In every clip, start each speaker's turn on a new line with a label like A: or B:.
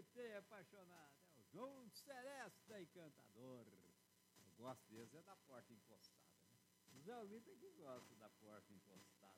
A: tem apaixonado, é o João Seresta Encantador. Eu gosto deles, é da porta encostada, né? O Zé Olímpio é que gosta da porta encostada.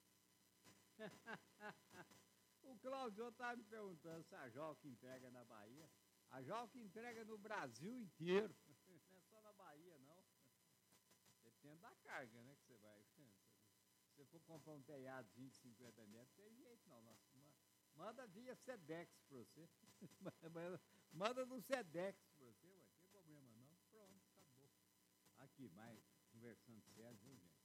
A: O Claudio estava me perguntando se a Joca entrega na Bahia. A Joca entrega no Brasil inteiro, não é só na Bahia, não. Depende da carga, né, que você vai. Se você for comprar um telhadozinho de 50 metros, não tem jeito não. Manda via Sedex pra você. Manda no Sedex pra você, ué, não tem problema não. Pronto, acabou. Aqui, mas conversando sério, viu, gente?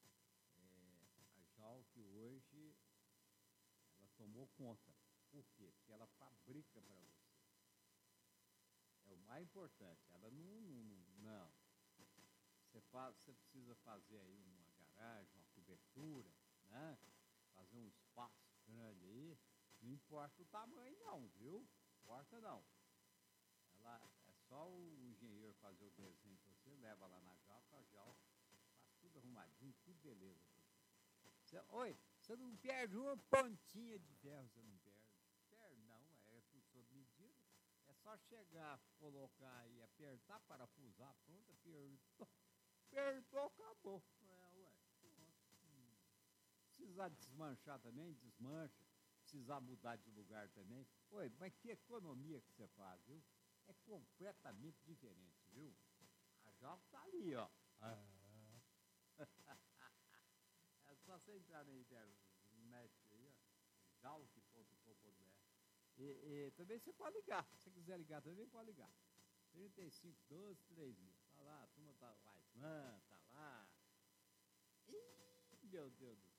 A: A Jalk hoje, ela tomou conta. Por quê? Porque ela fabrica para você. É o mais importante. Ela não. Você precisa fazer aí uma garagem, uma cobertura, né? Fazer um espaço grande aí. Não importa o tamanho não, viu? Não importa não. Ela é só o engenheiro fazer o desenho para você, leva lá na Jalca, a Jalca faz tudo arrumadinho, tudo beleza para você. Oi, você não perde uma pontinha de ferro, você não perde. Perde não, é tudo sob medida. É só chegar, colocar e apertar, parafusar, pronto, apertou, acabou. Ué. Precisar desmanchar também, desmancha. Precisar mudar de lugar também. Oi, mas que economia que você faz, viu? É completamente diferente, viu? A Jalco tá ali, ó. É só você entrar na internet aí, ó. Jalco.com.br. E também você pode ligar. Se você quiser ligar também, pode ligar. 3512-3000. Tá lá, a turma tá lá. Tá lá. Ih, meu Deus do